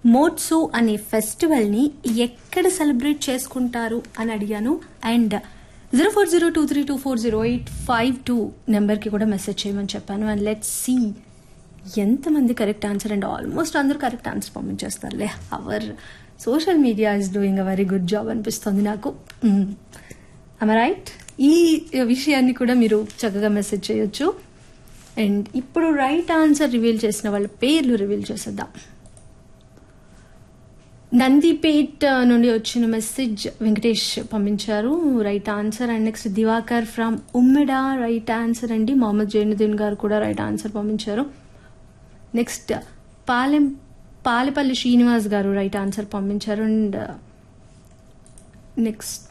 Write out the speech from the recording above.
మోట్సు అనే ఫెస్టివల్ ని ఎక్కడ సెలబ్రేట్ చేసుకుంటారు అని అడిగాను. అండ్ 0402324085 నెంబర్ కి కూడా మెసేజ్ చేయమని చెప్పాను. అండ్ లెట్స్ సీ ఎంతమంది కరెక్ట్ ఆన్సర్. అండ్ ఆల్మోస్ట్ అందరూ correct answer పంపించేస్తారులే. Hour social media is doing a very good job అనిపిస్తుంది నాకు. రైట్, ఈ విషయాన్ని కూడా మీరు చక్కగా మెసేజ్ చేయొచ్చు. అండ్ ఇప్పుడు రైట్ ఆన్సర్ రివీల్ చేసిన వాళ్ళ పేర్లు రివీల్ చేసేద్దాం. నందిపేట్ నుండి వచ్చిన మెసేజ్ వెంకటేష్ పంపించారు, right answer. And next Diwakar from ఉమ్మెడా, right answer అండి. మొహమ్మద్ జైనుద్దీన్ గారు కూడా రైట్ ఆన్సర్ పంపించారు. నెక్స్ట్ పాలెపల్లి శ్రీనివాస్ గారు రైట్ ఆన్సర్ పంపించారు. And next